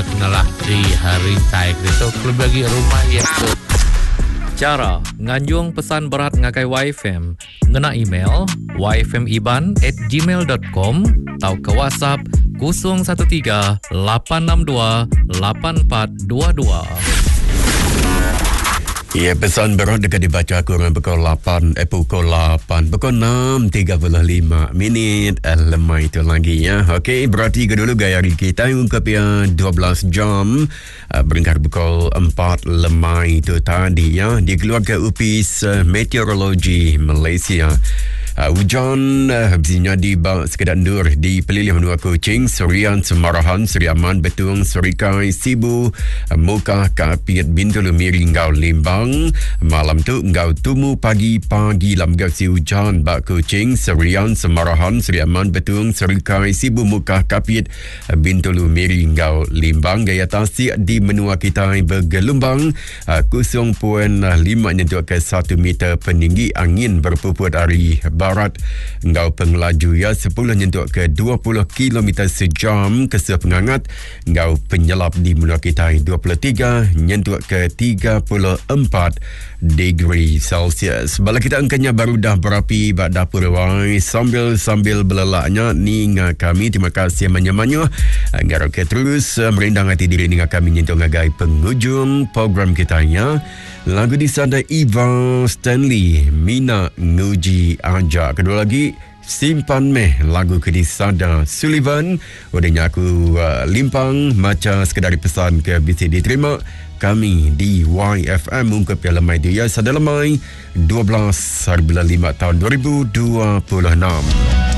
kenalah di hari taik itu klub bagi rumah yang tu. Cara nganjung pesan berat ngakai YFM ngena email yfmiban@gmail.com atau ke WhatsApp 013 862 8422. Ya, pesan berat dekat dibaca kurang pukul 8, pukul 6.35 minit. Lemah itu lagi ya. Okey, berarti ke dulu gaya hari kita ungkap ya 12 jam. Beringkat pukul 4 lemah itu tadi ya. Dikeluarkan UPIS Meteorologi Malaysia. Hujan habisnya di sekedar nur di Pelilih Menua Kuching, Serian, Semarahan, Seri Aman, Betung, Serikai, Sibu, Mukah, Kapit, Bintulu, Miringgau, Limbang. Malam tu engkau tumu pagi-pagi lam gau si hujan bak Kuching, Serian, Semarahan, Seri Aman, Betung, Serikai, Sibu, Mukah, Kapit, Bintulu, Miringgau, Limbang. Gaya tasik di menua kita bergelombang 0.5 nyentuh ke 1 meter peninggi, angin berpuput dari barat engkau pengelaju ya 10 nyentuh ke 20 km sejam, kesah pengangat engkau penyelap di menua kita 23 nyentuh ke 34 degree Celsius. Bala kita angkanya baru dah berapi bak dapur wai sambil belelaknya ni kami. Terima kasih banyak-banyak ngaro ke terus merindang hati diri dengan kami nyentuh ngagai penghujung program kita ya. Lagu di sana Eva Stanley, Mina Nguji Aja. Kedua lagi Simpan Meh, lagu kedisada Sullivan. Udahnya aku limpang macam sekadar pesan ke BC diterima kami di YFM ungkap yang lemai dia sada lemai 12 hari bulan 5 tahun 2026.